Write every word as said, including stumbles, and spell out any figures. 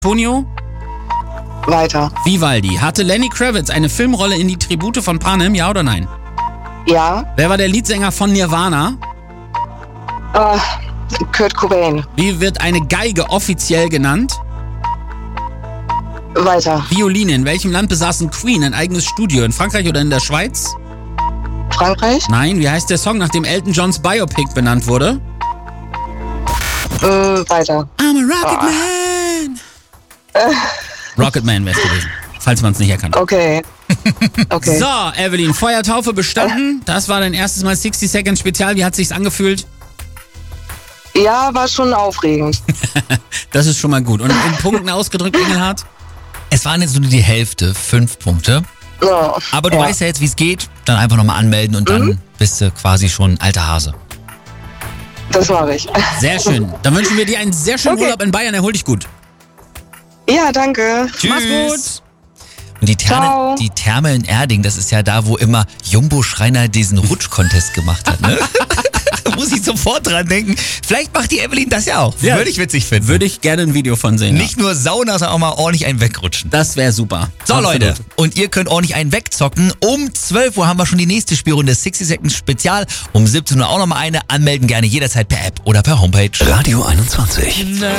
Antonio? Weiter. Vivaldi. Hatte Lenny Kravitz eine Filmrolle in die Tribute von Panem, ja oder nein? Ja. Wer war der Leadsänger von Nirvana? Äh, Kurt Cobain. Wie wird eine Geige offiziell genannt? Weiter. Violine. In welchem Land besaßen Queen ein eigenes Studio? In Frankreich oder in der Schweiz? Frankreich. Nein. Wie heißt der Song, nach dem Elton Johns Biopic benannt wurde? Äh, weiter. I'm a Rocket Ah. Man. Äh, Rocket Man wär's gewesen, falls man es nicht erkannt hat. okay. Okay. So, Evelyn, Feuertaufe bestanden. Das war dein erstes Mal sixty Seconds Spezial. Wie hat sich's angefühlt? Ja, war schon aufregend. Das ist schon mal gut. Und in Punkten ausgedrückt, Engelhardt? Es waren jetzt nur die Hälfte, fünf Punkte. Ja. Aber du ja. weißt ja jetzt, wie es geht. Dann einfach nochmal anmelden und dann Mhm. bist du quasi schon ein alter Hase. Das mache ich. Sehr schön. Dann wünschen wir dir einen sehr schönen Okay. Urlaub in Bayern. Erhol dich gut. Ja, danke. Mach's gut. Und die Therme, Ciao. die Therme in Erding, das ist ja da, wo immer Jumbo Schreiner diesen Rutsch-Contest gemacht hat, ne? Da muss ich sofort dran denken. Vielleicht macht die Evelyn das ja auch. Ja. Würde ich witzig finden. Würde ich gerne ein Video von sehen. Nicht nur Sauna, sondern auch mal ordentlich einen wegrutschen. Das wäre super. So, Absolut. Leute, und ihr könnt ordentlich einen wegzocken. Um zwölf Uhr haben wir schon die nächste Spielrunde sixty Seconds Spezial. Um siebzehn Uhr auch nochmal eine. Anmelden gerne jederzeit per App oder per Homepage. Radio einundzwanzig.